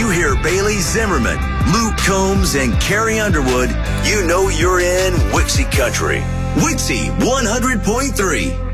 you hear Bailey Zimmerman, Luke Combs, and Carrie Underwood, you know you're in Wixie Country. Wixie 100.3.